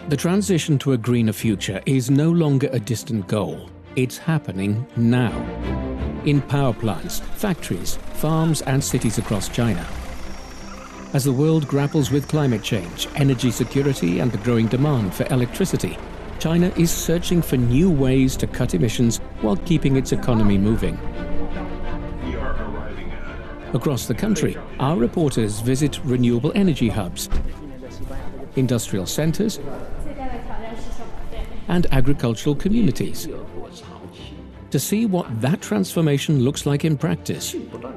The transition to a greener future is no longer a distant goal. It's happening now. In power plants, factories, farms, and cities across China. As the world grapples with climate change, energy security, and the growing demand for electricity, China is searching for new ways to cut emissions while keeping its economy moving. Across the country, our reporters visit renewable energy hubs, industrial centers, and agricultural communities to see what that transformation looks like in practice.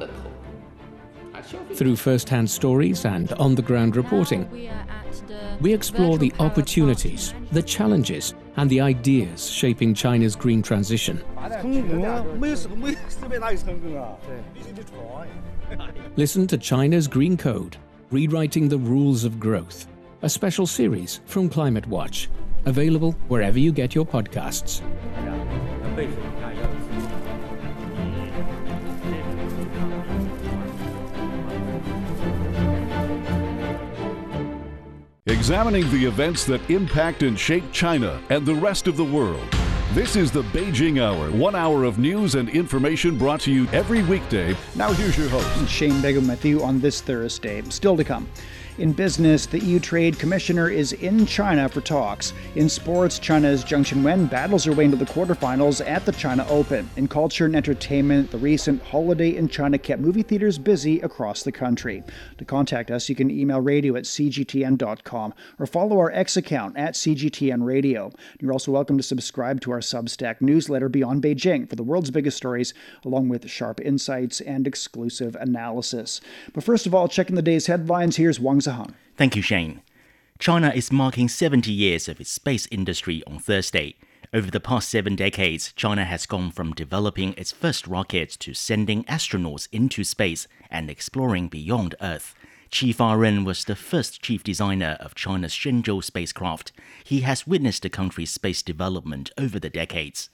Through first-hand stories and on-the-ground reporting, we explore the opportunities, the challenges, and the ideas shaping China's green transition. Listen to China's Green Code, Rewriting the Rules of Growth, a special series from Climate Watch, available wherever you get your podcasts. Examining the events that impact and shape China and the rest of the world. This is the Beijing Hour, 1 hour of news and information brought to you every weekday. Now here's your host, Shane Begum with you on this Thursday. Still to come. In business, the EU Trade Commissioner is in China for talks. In sports, China's Zheng Qinwen battles her way into the quarterfinals at the China Open. In culture and entertainment, the recent holiday in China kept movie theaters busy across the country. To contact us, you can email radio@cgtn.com or follow our X account @CGTN Radio. You're also welcome to subscribe to our Substack newsletter Beyond Beijing for the world's biggest stories, along with sharp insights and exclusive analysis. But first of all, checking the day's headlines, here's Wang Zihang. Thank you, Shane. China is marking 70 years of its space industry on Thursday. Over the past 7 decades, China has gone from developing its first rockets to sending astronauts into space and exploring beyond Earth. Qi Fa-ren was the first chief designer of China's Shenzhou spacecraft. He has witnessed the country's space development over the decades.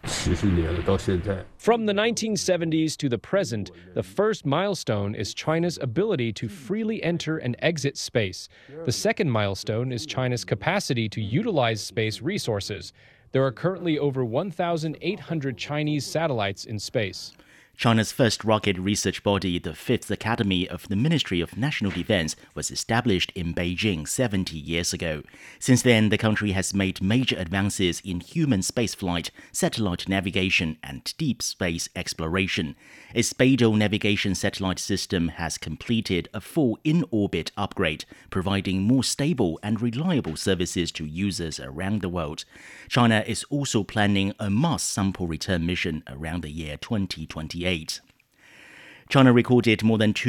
From the 1970s to the present, the first milestone is China's ability to freely enter and exit space. The second milestone is China's capacity to utilize space resources. There are currently over 1,800 Chinese satellites in space. China's first rocket research body, the Fifth Academy of the Ministry of National Defense, was established in Beijing 70 years ago. Since then, the country has made major advances in human spaceflight, satellite navigation, and deep space exploration. Its Beidou navigation satellite system has completed a full in-orbit upgrade, providing more stable and reliable services to users around the world. China is also planning a Mars sample return mission around the year 2028. China recorded more than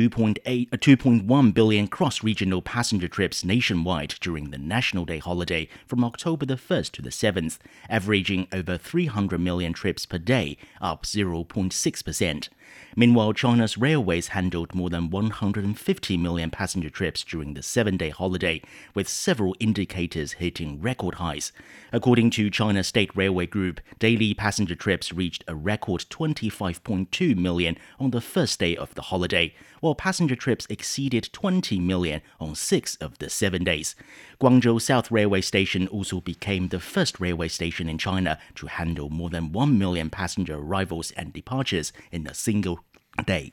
2.1 billion cross-regional passenger trips nationwide during the National Day holiday from October the 1st to the 7th, averaging over 300 million trips per day, up 0.6%. Meanwhile, China's railways handled more than 150 million passenger trips during the 7-day holiday, with several indicators hitting record highs. According to China State Railway Group, daily passenger trips reached a record 25.2 million on the first day of the holiday, while passenger trips exceeded 20 million on 6 of the 7 days. Guangzhou South Railway Station also became the first railway station in China to handle more than 1 million passenger arrivals and departures in a single day.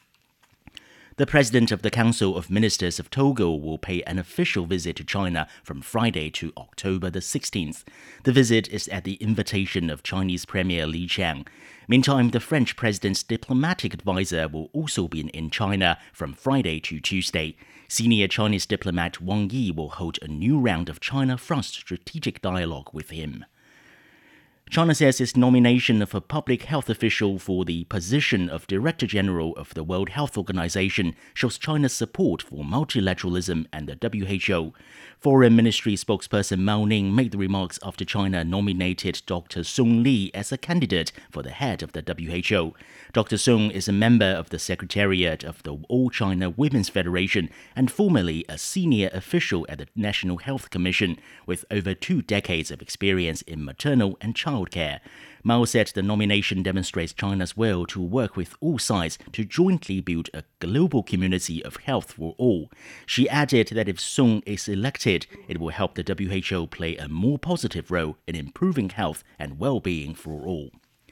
The President of the Council of Ministers of Togo will pay an official visit to China from Friday to October the 16th. The visit is at the invitation of Chinese Premier Li Qiang. Meantime, the French President's diplomatic advisor will also be in China from Friday to Tuesday. Senior Chinese diplomat Wang Yi will hold a new round of China-France strategic dialogue with him. China says its nomination of a public health official for the position of Director General of the World Health Organization shows China's support for multilateralism and the WHO. Foreign Ministry spokesperson Mao Ning made the remarks after China nominated Dr. Song Li as a candidate for the head of the WHO. Dr. Song is a member of the Secretariat of the All China Women's Federation and formerly a senior official at the National Health Commission, with over 2 decades of experience in maternal and child childcare. Mao said the nomination demonstrates China's will to work with all sides to jointly build a global community of health for all. She added that if Song is elected, it will help the WHO play a more positive role in improving health and well-being for all.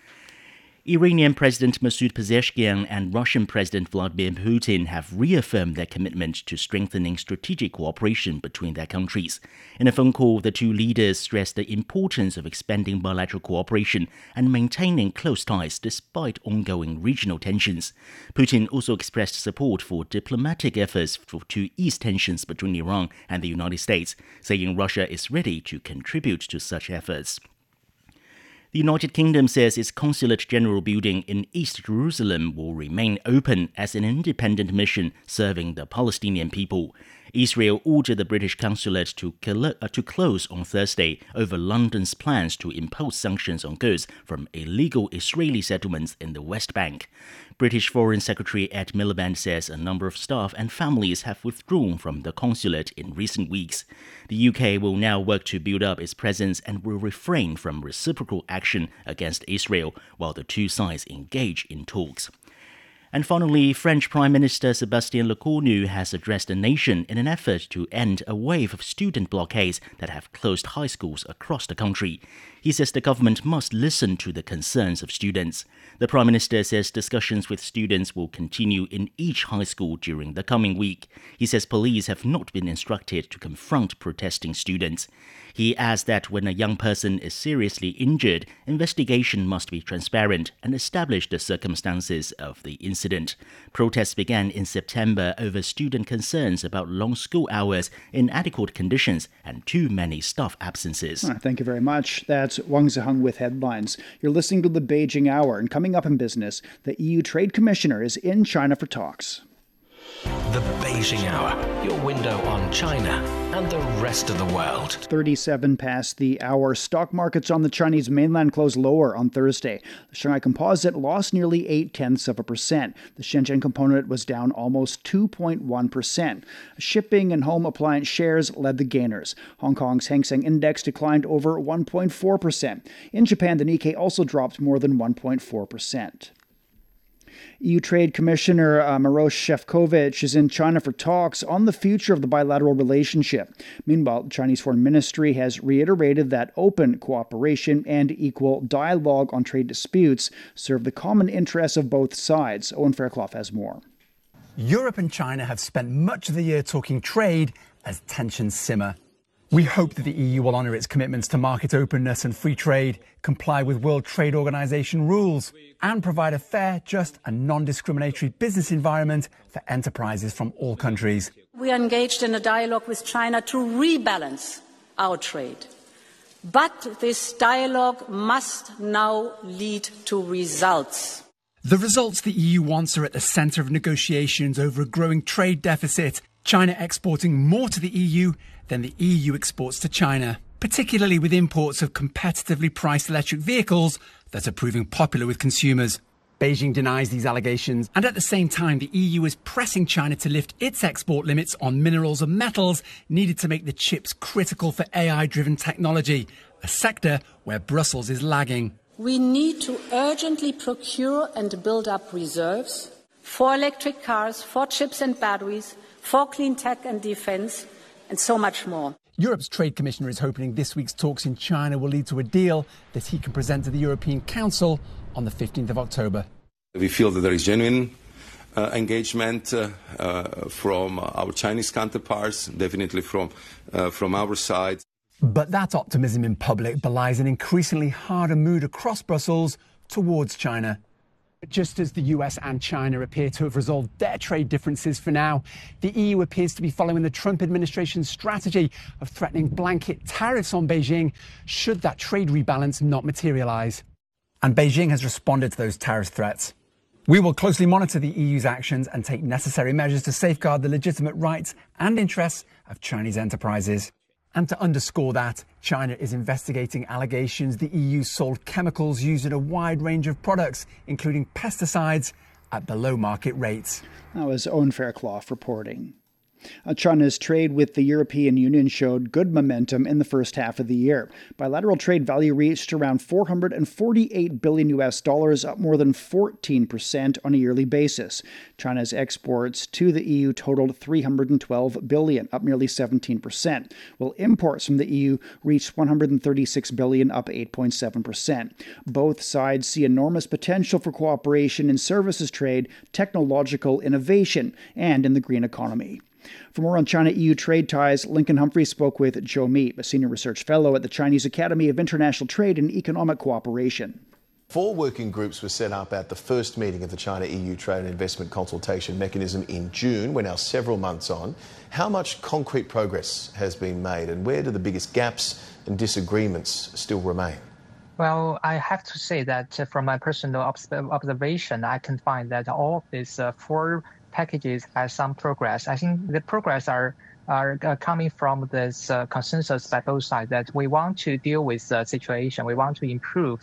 Iranian President Masoud Pezeshkian and Russian President Vladimir Putin have reaffirmed their commitment to strengthening strategic cooperation between their countries. In a phone call, the two leaders stressed the importance of expanding bilateral cooperation and maintaining close ties despite ongoing regional tensions. Putin also expressed support for diplomatic efforts to ease tensions between Iran and the United States, saying Russia is ready to contribute to such efforts. The United Kingdom says its Consulate General building in East Jerusalem will remain open as an independent mission serving the Palestinian people. Israel ordered the British consulate to close on Thursday over London's plans to impose sanctions on goods from illegal Israeli settlements in the West Bank. British Foreign Secretary Ed Miliband says a number of staff and families have withdrawn from the consulate in recent weeks. The UK will now work to build up its presence and will refrain from reciprocal action against Israel while the two sides engage in talks. And finally, French Prime Minister Sébastien Lecornu has addressed the nation in an effort to end a wave of student blockades that have closed high schools across the country. He says the government must listen to the concerns of students. The Prime Minister says discussions with students will continue in each high school during the coming week. He says police have not been instructed to confront protesting students. He adds that when a young person is seriously injured, investigation must be transparent and establish the circumstances of the incident. Protests began in September over student concerns about long school hours, inadequate conditions, and too many staff absences. Thank you very much. That's Wang Ziheng with headlines. You're listening to the Beijing Hour, and coming up in business, the EU Trade Commissioner is in China for talks. The Beijing Hour, your window on China and the rest of the world. 37 past the hour. Stock markets on the Chinese mainland closed lower on Thursday. The Shanghai Composite lost nearly 0.8%. The Shenzhen Component was down almost 2.1%. Shipping and home appliance shares led the gainers. Hong Kong's Hang Seng Index declined over 1.4%. In Japan, the Nikkei also dropped more than 1.4%. EU Trade Commissioner Maroš Šefčovič is in China for talks on the future of the bilateral relationship. Meanwhile, the Chinese Foreign Ministry has reiterated that open cooperation and equal dialogue on trade disputes serve the common interests of both sides. Owen Fairclough has more. Europe and China have spent much of the year talking trade as tensions simmer. We hope that the EU will honour its commitments to market openness and free trade, comply with World Trade Organization rules, and provide a fair, just and non-discriminatory business environment for enterprises from all countries. We are engaged in a dialogue with China to rebalance our trade. But this dialogue must now lead to results. The results the EU wants are at the centre of negotiations over a growing trade deficit, China exporting more to the EU than the EU exports to China, particularly with imports of competitively priced electric vehicles that are proving popular with consumers. Beijing denies these allegations, and at the same time, the EU is pressing China to lift its export limits on minerals and metals needed to make the chips critical for AI-driven technology, a sector where Brussels is lagging. We need to urgently procure and build up reserves for electric cars, for chips and batteries, for clean tech and defence, and so much more. Europe's Trade Commissioner is hoping this week's talks in China will lead to a deal that he can present to the European Council on the 15th of October. We feel that there is genuine engagement from our Chinese counterparts, definitely from our side. But that optimism in public belies an increasingly harder mood across Brussels towards China. Just as the US and China appear to have resolved their trade differences for now, the EU appears to be following the Trump administration's strategy of threatening blanket tariffs on Beijing should that trade rebalance not materialize. And Beijing has responded to those tariff threats. We will closely monitor the EU's actions and take necessary measures to safeguard the legitimate rights and interests of Chinese enterprises. And to underscore that, China is investigating allegations the EU sold chemicals used in a wide range of products, including pesticides, at below market rates. That was Owen Fairclough reporting. China's trade with the European Union showed good momentum in the first half of the year. Bilateral trade value reached around $448 billion, up more than 14% on a yearly basis. China's exports to the EU totaled $312 billion, up nearly 17%, while imports from the EU reached $136 billion, up 8.7%. Both sides see enormous potential for cooperation in services trade, technological innovation, and in the green economy. For more on China-EU trade ties, Lincoln Humphrey spoke with Zhou Mi, a senior research fellow at the Chinese Academy of International Trade and Economic Cooperation. 4 working groups were set up at the first meeting of the China-EU Trade and Investment Consultation Mechanism in June. We're now several months on. How much concrete progress has been made, and where do the biggest gaps and disagreements still remain? Well, I have to say that from my personal observation, I can find that all of these 4 packages has some progress. I think the progress are coming from this consensus by both sides that we want to deal with the situation. We want to improve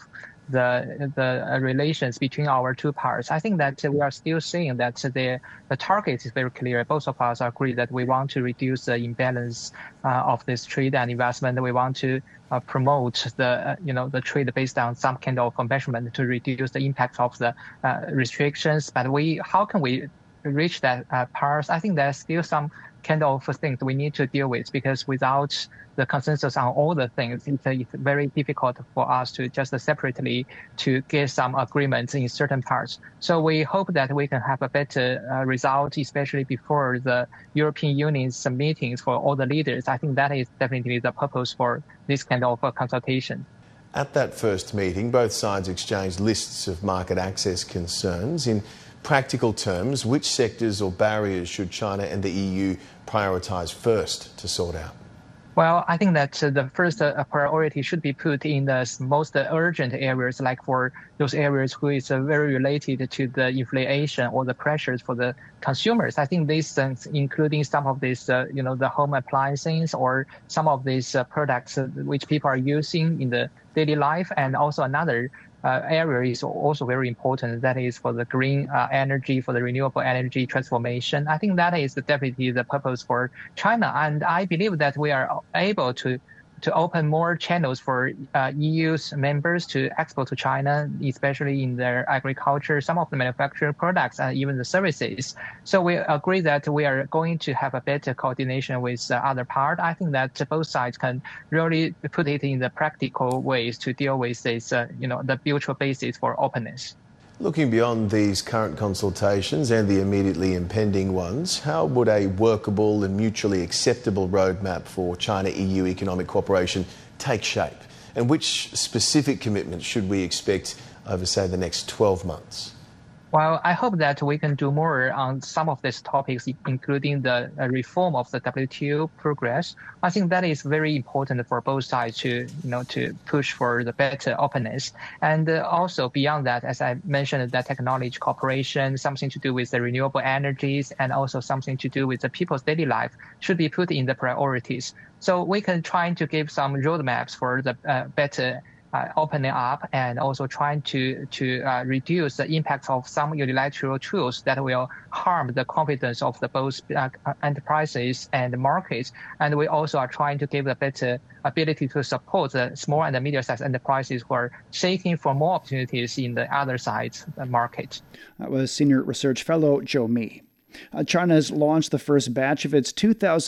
the relations between our two parts. I think that we are still seeing that the target is very clear. Both of us agree that we want to reduce the imbalance of this trade and investment. We want to promote the trade based on some kind of measurement to reduce the impact of the restrictions. But how can we reach that part? I think there's still some kind of things we need to deal with, because without the consensus on all the things, it's very difficult for us to just separately to get some agreements in certain parts. So we hope that we can have a better result, especially before the European Union's meetings for all the leaders. I think that is definitely the purpose for this kind of consultation. At that first meeting, both sides exchanged lists of market access concerns. In practical terms, which sectors or barriers should China and the EU prioritise first to sort out? Well, I think that the first priority should be put in the most urgent areas, like for those areas who is very related to the inflation or the pressures for the consumers. I think these things, including some of these, the home appliances or some of these products which people are using in the daily life, and also another area is also very important. That is for the green energy, for the renewable energy transformation. I think that is definitely the purpose for China. And I believe that we are able to open more channels for EU's members to export to China, especially in their agriculture, some of the manufactured products, and even the services. So we agree that we are going to have a better coordination with the other part. I think that both sides can really put it in the practical ways to deal with this, the mutual basis for openness. Looking beyond these current consultations and the immediately impending ones, how would a workable and mutually acceptable roadmap for China-EU economic cooperation take shape? And which specific commitments should we expect over, say, the next 12 months? Well, I hope that we can do more on some of these topics, including the reform of the WTO progress. I think that is very important for both sides to push for the better openness. And also beyond that, as I mentioned, that technology cooperation, something to do with the renewable energies, and also something to do with the people's daily life should be put in the priorities. So we can try to give some roadmaps for the better opening up, and also trying to reduce the impact of some unilateral tools that will harm the confidence of the both enterprises and markets. And we also are trying to give a better ability to support the small and medium-sized enterprises who are seeking for more opportunities in the other side of the market. That was Senior Research Fellow Zhou Mi. China has launched the first batch of its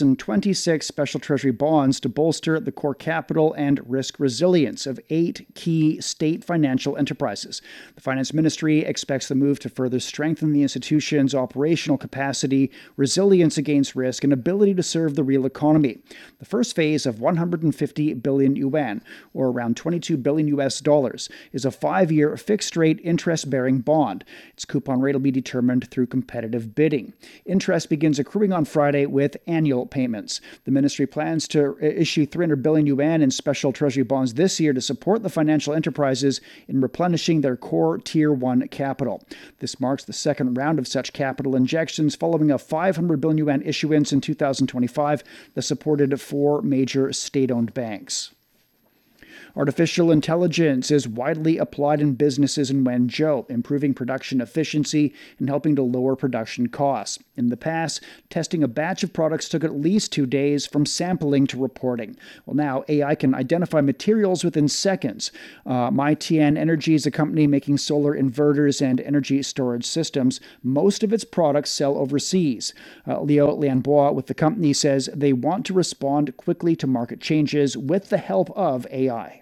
2026 Special Treasury bonds to bolster the core capital and risk resilience of 8 key state financial enterprises. The Finance Ministry expects the move to further strengthen the institution's operational capacity, resilience against risk, and ability to serve the real economy. The first phase of 150 billion yuan, or around $22 billion, is a 5-year fixed-rate interest-bearing bond. Its coupon rate will be determined through competitive bidding. Interest begins accruing on Friday with annual payments. The ministry plans to issue 300 billion yuan in special treasury bonds this year to support the financial enterprises in replenishing their core Tier 1 capital. This marks the second round of such capital injections following a 500 billion yuan issuance in 2025 that supported 4 major state-owned banks. Artificial intelligence is widely applied in businesses in Wenzhou, improving production efficiency and helping to lower production costs. In the past, testing a batch of products took at least 2 days from sampling to reporting. Well, now AI can identify materials within seconds. Maitian Energy is a company making solar inverters and energy storage systems. Most of its products sell overseas. Liu Lianbo with the company says they want to respond quickly to market changes with the help of AI.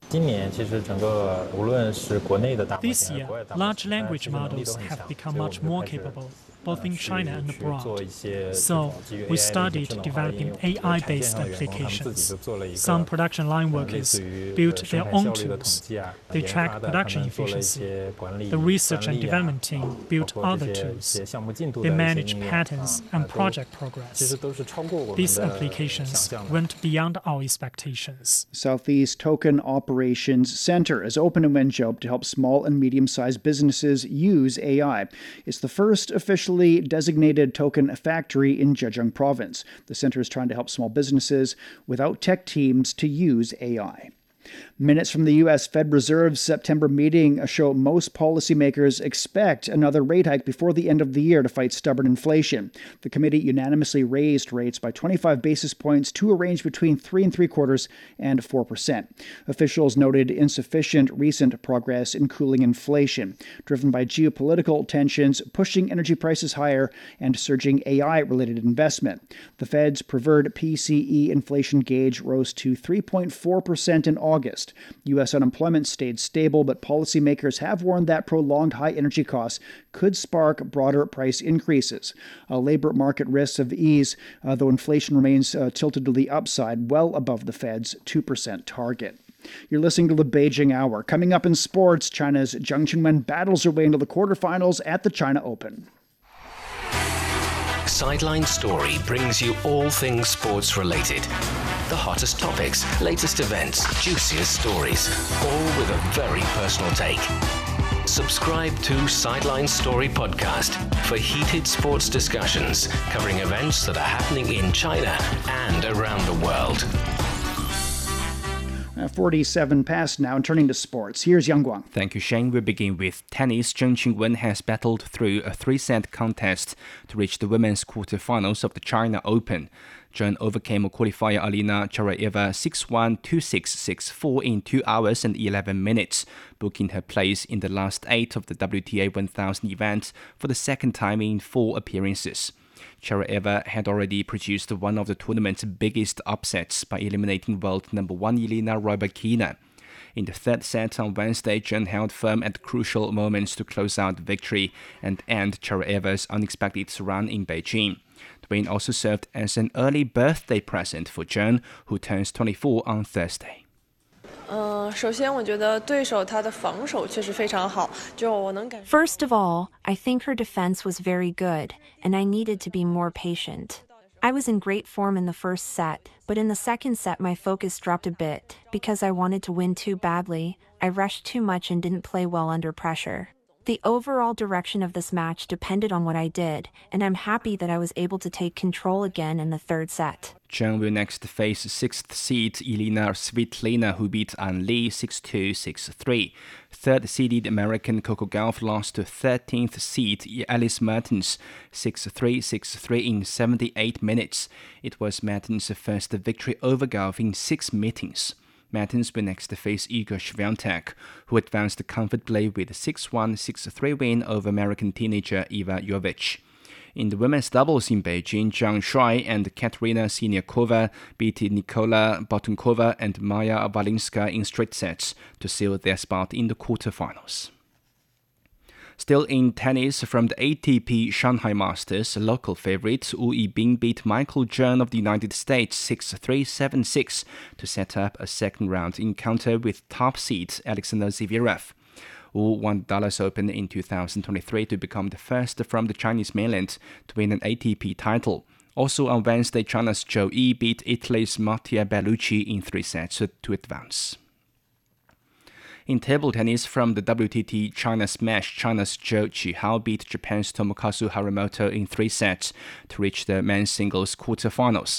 This year, large language models have become much more capable, both in China and abroad. So, we started developing AI-based applications. Some production line workers built their own tools. They track production efficiency. The research and development team built other tools. They manage patterns and project progress. These applications went beyond our expectations. Southeast Token Operations Center is open in Wenzhou to help small and medium-sized businesses use AI. It's the first officially designated token factory in Zhejiang Province. The center is trying to help small businesses without tech teams to use AI. Minutes from the U.S. Fed Reserve's September meeting show most policymakers expect another rate hike before the end of the year to fight stubborn inflation. The committee unanimously raised rates by 25 basis points to a range between 3.75% and 4%. Officials noted insufficient recent progress in cooling inflation, driven by geopolitical tensions, pushing energy prices higher, and surging AI-related investment. The Fed's preferred PCE inflation gauge rose to 3.4% in August. U.S. unemployment stayed stable, but policymakers have warned that prolonged high energy costs could spark broader price increases. Labor market risks of ease, though inflation remains tilted to the upside, well above the Fed's 2% target. You're listening to the Beijing Hour. Coming up in sports, China's Zhang Qingwen battles her way into the quarterfinals at the China Open. Sideline Story brings you all things sports related. The hottest topics, latest events, juiciest stories, all with a very personal take. Subscribe to Sideline Story Podcast for heated sports discussions covering events that are happening in China and around the world. 47 past now, and turning to sports. Here's Yang Guang. Thank you, Shane. We begin with tennis. Zhang Qingwen has battled through a 3-set contest to reach the women's quarterfinals of the China Open. Zhang overcame qualifier Alina Charaeva 6-1, 2-6, 6-4 in 2 hours and 11 minutes, booking her place in the last 8 of the WTA 1000 event for the second time in 4 appearances. Charaeva had already produced one of the tournament's biggest upsets by eliminating world number 1 Elena Rybakina. In the third set on Wednesday, Zhang held firm at crucial moments to close out the victory and end Charaeva's unexpected run in Beijing. The win also served as an early birthday present for Zhang, who turns 24 on Thursday. First of all, I think her defense was very good, and I needed to be more patient. I was in great form in the first set, but in the second set my focus dropped a bit because I wanted to win too badly. I rushed too much and didn't play well under pressure. The overall direction of this match depended on what I did, and I'm happy that I was able to take control again in the third set. Zhang will next face 6th seed Elena Svitolina, who beat An Li 6-2, 6-3. Third-seeded American Coco Gauff lost to 13th seed Alice Mertens 6-3, 6-3 in 78 minutes. It was Mertens' first victory over Gauff in 6 meetings. Mertens will next face Igor Swiatek, who advanced comfortably with a 6-1, 6-3 win over American teenager Iva Jovic. In the women's doubles in Beijing, Zhang Shuai and Katerina Siniakova beat Nikola Botunkova and Maya Valinska in straight sets to seal their spot in the quarterfinals. Still in tennis, from the ATP Shanghai Masters, local favorite Wu Yibing beat Michael Jung of the United States 6-3, 7-6 to set up a second-round encounter with top seed Alexander Zverev. Wu won the Dallas Open in 2023 to become the first from the Chinese mainland to win an ATP title. Also on Wednesday, China's Zhou Yi beat Italy's Mattia Bellucci in 3 sets to advance. In table tennis, from the WTT China Smash, China's Zhou Qihao beat Japan's Tomokazu Haramoto in 3 sets to reach the men's singles quarterfinals.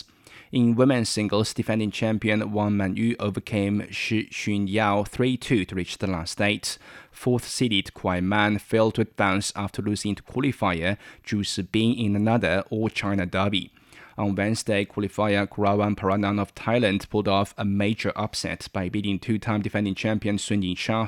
In women's singles, defending champion Wang Manyu overcame Shi Xunyao 3-2 to reach the last 8. Fourth-seeded Kuai Man failed to advance after losing to qualifier Zhu Sibing in another All-China derby. On Wednesday, qualifier Kurawan Paranan of Thailand pulled off a major upset by beating two-time defending champion Sun Yingsha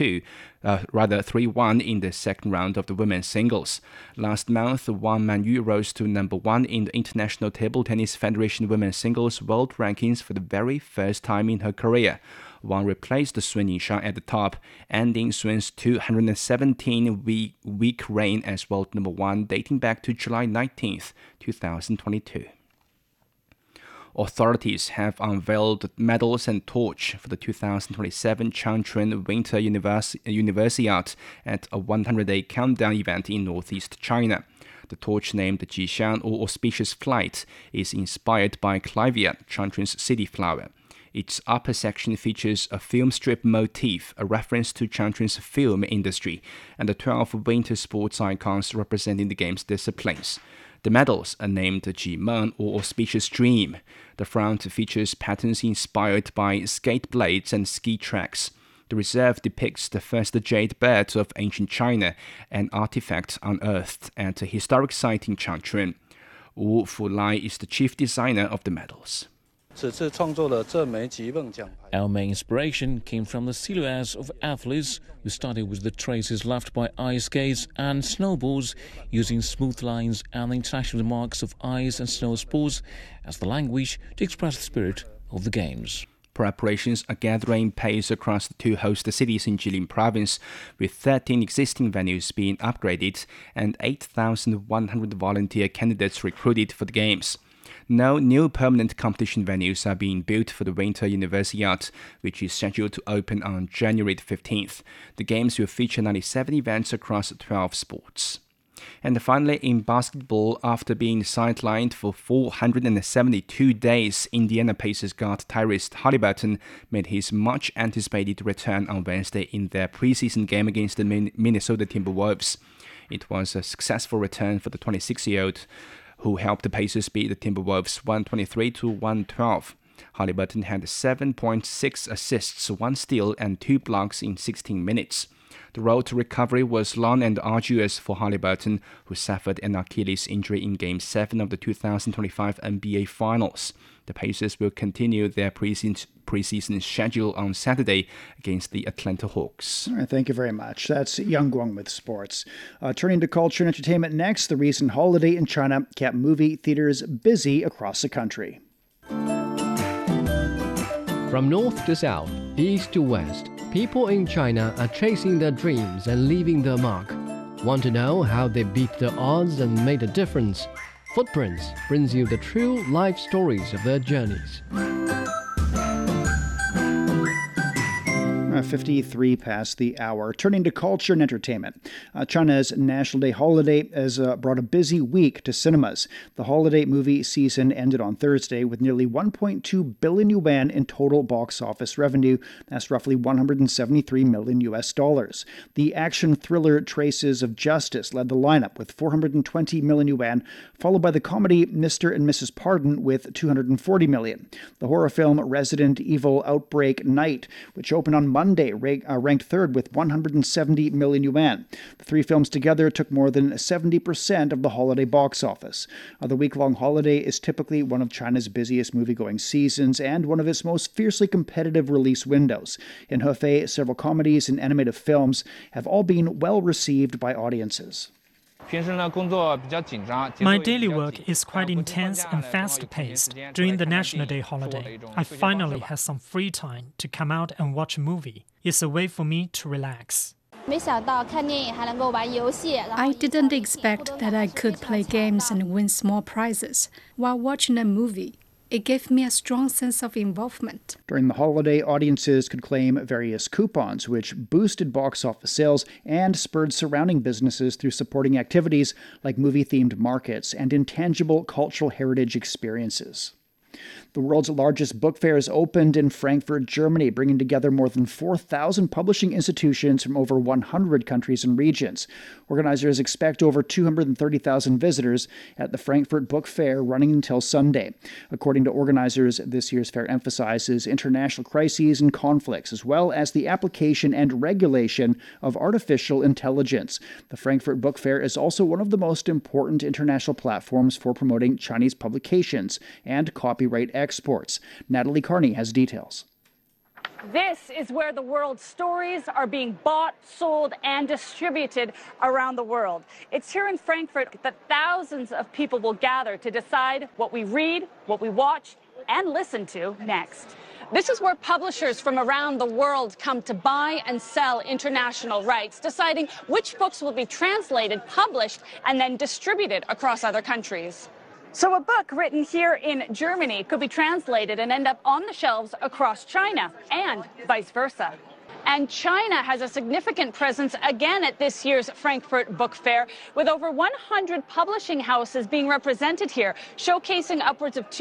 3-1 in the second round of the women's singles. Last month, Wang Manyu rose to number 1 in the International Table Tennis Federation Women's Singles World Rankings for the very first time in her career. Wang replaced Sun Yingsha at the top, ending Sun's 217-week reign as world number 1 dating back to July 19, 2022. Authorities have unveiled medals and torch for the 2027 Changchun Winter Universiade at a 100-day countdown event in northeast China. The torch, named Jixian or Auspicious Flight, is inspired by Clivia, Changchun's city flower. Its upper section features a film strip motif, a reference to Changchun's film industry, and the 12 winter sports icons representing the game's disciplines. The medals are named Jimeng or Auspicious Dream. The front features patterns inspired by skate blades and ski tracks. The reserve depicts the first jade bird of ancient China, an artifact unearthed at a historic site in Changchun. Wu Fulai is the chief designer of the medals. Our main inspiration came from the silhouettes of athletes who started with the traces left by ice skates and snowballs, using smooth lines and the international marks of ice and snow sports as the language to express the spirit of the games. Preparations are gathering pace across the 2 host cities in Jilin province, with 13 existing venues being upgraded and 8,100 volunteer candidates recruited for the games. No new permanent competition venues are being built for the Winter Universiade, which is scheduled to open on January 15th. The games will feature 97 events across 12 sports. And finally, in basketball, after being sidelined for 472 days, Indiana Pacers guard Tyrese Haliburton made his much-anticipated return on Wednesday in their preseason game against the Minnesota Timberwolves. It was a successful return for the 26-year-old, who helped the Pacers beat the Timberwolves 123-112. Haliburton had 7.6 assists, 1 steal, and 2 blocks in 16 minutes. The road to recovery was long and arduous for Haliburton, who suffered an Achilles injury in Game 7 of the 2025 NBA Finals. The Pacers will continue their preseason schedule on Saturday against the Atlanta Hawks. All right, thank you very much. That's Yang Guang with sports. Turning to culture and entertainment next, the recent holiday in China kept movie theaters busy across the country. From north to south, east to west, people in China are chasing their dreams and leaving their mark. Want to know how they beat the odds and made a difference? Footprints brings you the true life stories of their journeys. 53 past the hour. Turning to culture and entertainment. China's National Day holiday has brought a busy week to cinemas. The holiday movie season ended on Thursday with nearly 1.2 billion yuan in total box office revenue. That's roughly $173 million. The action thriller Traces of Justice led the lineup with 420 million yuan, followed by the comedy Mr. and Mrs. Pardon with 240 million. The horror film Resident Evil Outbreak Night, which opened on Monday, ranked third with 170 million yuan. The 3 films together took more than 70% of the holiday box office. The week-long holiday is typically one of China's busiest movie-going seasons and one of its most fiercely competitive release windows. In Hefei, several comedies and animated films have all been well received by audiences. My daily work is quite intense and fast-paced. During the National Day holiday, I finally had some free time to come out and watch a movie. It's a way for me to relax. I didn't expect that I could play games and win small prizes while watching a movie. It gave me a strong sense of involvement. During the holiday, audiences could claim various coupons, which boosted box office sales and spurred surrounding businesses through supporting activities like movie-themed markets and intangible cultural heritage experiences. The world's largest book fair is opened in Frankfurt, Germany, bringing together more than 4,000 publishing institutions from over 100 countries and regions. Organizers expect over 230,000 visitors at the Frankfurt Book Fair, running until Sunday. According to organizers, this year's fair emphasizes international crises and conflicts, as well as the application and regulation of artificial intelligence. The Frankfurt Book Fair is also one of the most important international platforms for promoting Chinese publications and copyright exports. Natalie Carney has details. This is where the world's stories are being bought, sold, and distributed around the world. It's here in Frankfurt that thousands of people will gather to decide what we read, what we watch, and listen to next. This is where publishers from around the world come to buy and sell international rights, deciding which books will be translated, published, and then distributed across other countries. So a book written here in Germany could be translated and end up on the shelves across China, and vice versa. And China has a significant presence again at this year's Frankfurt Book Fair, with over 100 publishing houses being represented here, showcasing upwards of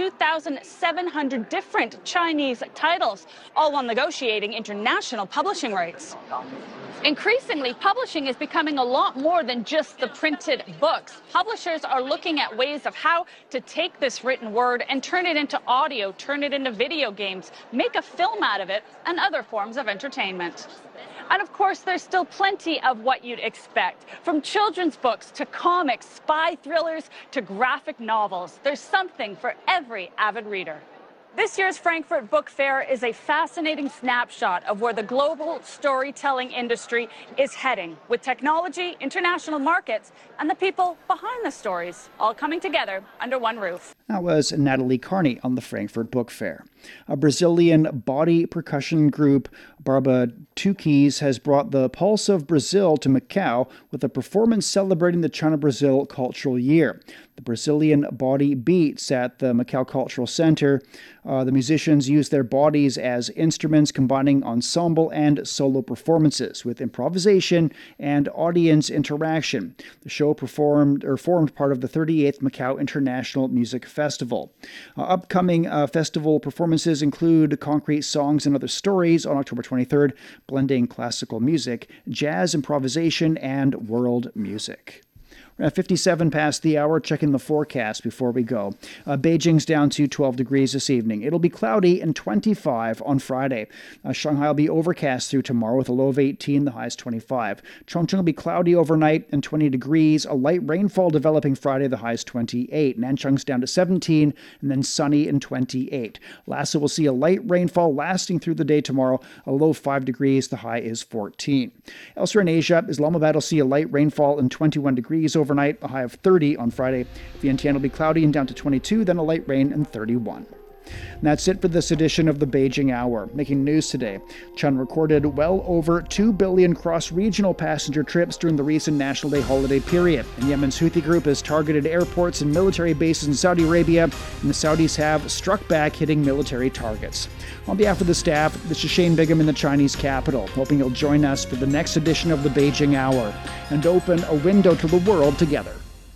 2,700 different Chinese titles, all while negotiating international publishing rights. Increasingly, publishing is becoming a lot more than just the printed books. Publishers are looking at ways of how to take this written word and turn it into audio, turn it into video games, make a film out of it, and other forms of entertainment. And of course, there's still plenty of what you'd expect. From children's books to comics, spy thrillers to graphic novels, there's something for every avid reader. This year's Frankfurt Book Fair is a fascinating snapshot of where the global storytelling industry is heading, with technology, international markets, and the people behind the stories all coming together under one roof. That was Natalie Carney on the Frankfurt Book Fair. A Brazilian body percussion group, Barbatuques, has brought the pulse of Brazil to Macau with a performance celebrating the China-Brazil Cultural Year. The Brazilian Body Beats at the Macau Cultural Center. The musicians use their bodies as instruments, combining ensemble and solo performances with improvisation and audience interaction. The show formed part of the 38th Macau International Music Festival. Upcoming festival performances include Concrete Songs and Other Stories on October 23rd, blending classical music, jazz improvisation, and world music. We're at 57 past the hour, checking the forecast before we go. Beijing's down to 12 degrees this evening. It'll be cloudy and 25 on Friday. Shanghai will be overcast through tomorrow with a low of 18, the high is 25. Chongqing will be cloudy overnight and 20 degrees. A light rainfall developing Friday, the high is 28. Nanchang's down to 17 and then sunny and 28. Lhasa will see a light rainfall lasting through the day tomorrow, a low 5 degrees, the high is 14. Elsewhere in Asia, Islamabad will see a light rainfall and 21 degrees overnight, a high of 30 on Friday. Vientiane will be cloudy and down to 22, then a light rain and 31. And that's it for this edition of the Beijing Hour. Making news today, China recorded well over 2 billion cross-regional passenger trips during the recent National Day holiday period. And Yemen's Houthi group has targeted airports and military bases in Saudi Arabia, and the Saudis have struck back, hitting military targets. On behalf of the staff, this is Shane Bigham in the Chinese capital, hoping you'll join us for the next edition of the Beijing Hour and open a window to the world together.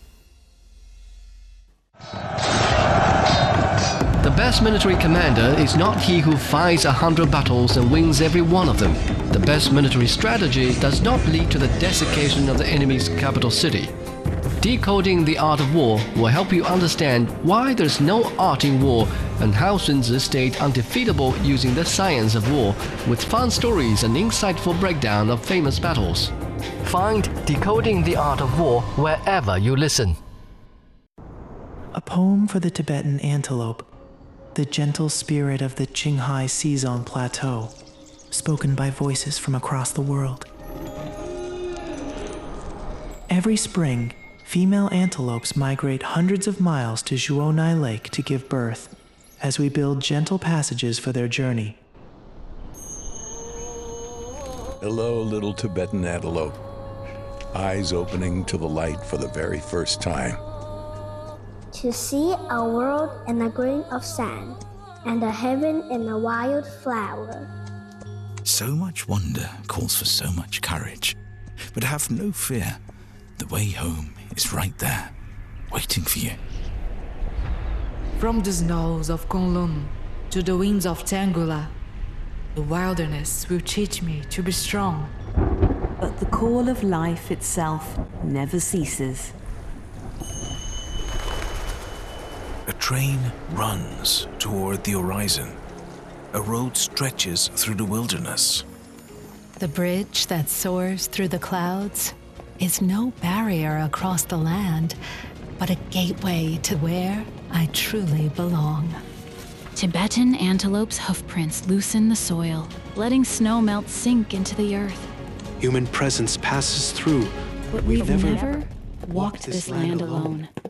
The best military commander is not he who fights 100 battles and wins every one of them. The best military strategy does not lead to the desiccation of the enemy's capital city. Decoding the Art of War will help you understand why there's no art in war and how Sun Tzu stayed undefeatable using the science of war, with fun stories and insightful breakdown of famous battles. Find Decoding the Art of War wherever you listen. A poem for the Tibetan antelope, the gentle spirit of the Qinghai Xizang Plateau, spoken by voices from across the world. Every spring, female antelopes migrate hundreds of miles to Zhuonai Lake to give birth, as we build gentle passages for their journey. Hello, little Tibetan antelope. Eyes opening to the light for the very first time. To see a world in a grain of sand, and a heaven in a wild flower. So much wonder calls for so much courage. But have no fear. The way home is right there, waiting for you. From the snows of Kowloon to the winds of Tangula, the wilderness will teach me to be strong. But the call of life itself never ceases. A train runs toward the horizon. A road stretches through the wilderness. The bridge that soars through the clouds is no barrier across the land, but a gateway to where I truly belong. Tibetan antelope's hoofprints loosen the soil, letting snow melt sink into the earth. Human presence passes through, but we've never walked this land alone.